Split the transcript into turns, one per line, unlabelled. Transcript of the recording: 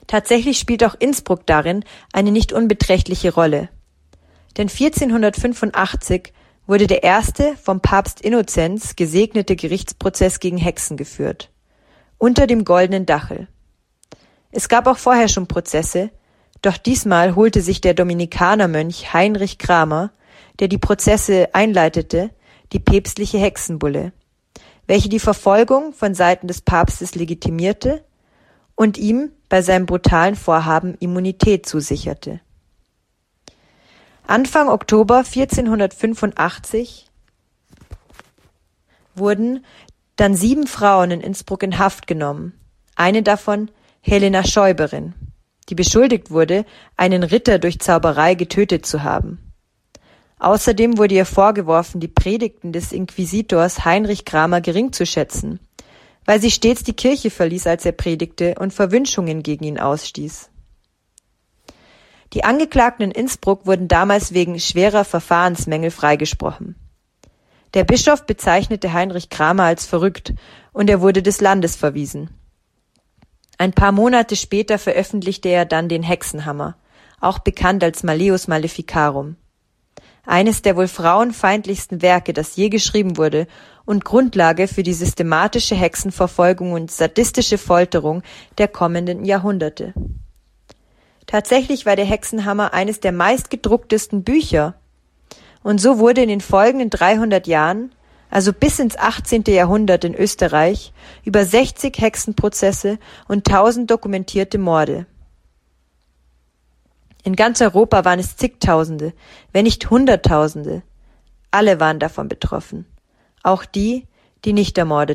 Tatsächlich spielt auch Innsbruck darin eine nicht unbeträchtliche Rolle. Denn 1485 wurde der erste vom Papst Innozenz gesegnete Gerichtsprozess gegen Hexen geführt. Unter dem goldenen Dachel. Es gab auch vorher schon Prozesse, doch diesmal holte sich der Dominikanermönch Heinrich Kramer, der die Prozesse einleitete, die päpstliche Hexenbulle, welche die Verfolgung von Seiten des Papstes legitimierte und ihm bei seinem brutalen Vorhaben Immunität zusicherte. Anfang Oktober 1485 wurden dann 7 Frauen in Innsbruck in Haft genommen, eine davon Helena Schäuberin, die beschuldigt wurde, einen Ritter durch Zauberei getötet zu haben. Außerdem wurde ihr vorgeworfen, die Predigten des Inquisitors Heinrich Kramer gering zu schätzen, weil sie stets die Kirche verließ, als er predigte und Verwünschungen gegen ihn ausstieß. Die Angeklagten in Innsbruck wurden damals wegen schwerer Verfahrensmängel freigesprochen. Der Bischof bezeichnete Heinrich Kramer als verrückt und er wurde des Landes verwiesen. Ein paar Monate später veröffentlichte er dann den Hexenhammer, auch bekannt als Malleus Maleficarum. Eines der wohl frauenfeindlichsten Werke, das je geschrieben wurde und Grundlage für die systematische Hexenverfolgung und sadistische Folterung der kommenden Jahrhunderte. Tatsächlich war der Hexenhammer eines der meistgedrucktesten Bücher. Und so wurde in den folgenden 300 Jahren, also bis ins 18. Jahrhundert in Österreich, über 60 Hexenprozesse und 1000 dokumentierte Morde. In ganz Europa waren es zigtausende, wenn nicht Hunderttausende. Alle waren davon betroffen. Auch die, die nicht ermordet